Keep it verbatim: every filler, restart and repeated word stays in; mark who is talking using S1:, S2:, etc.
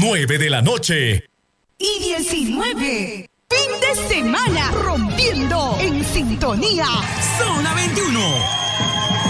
S1: nueve de la noche.
S2: Y diecinueve. Fin de semana rompiendo en sintonía.
S3: Zona veintiuno.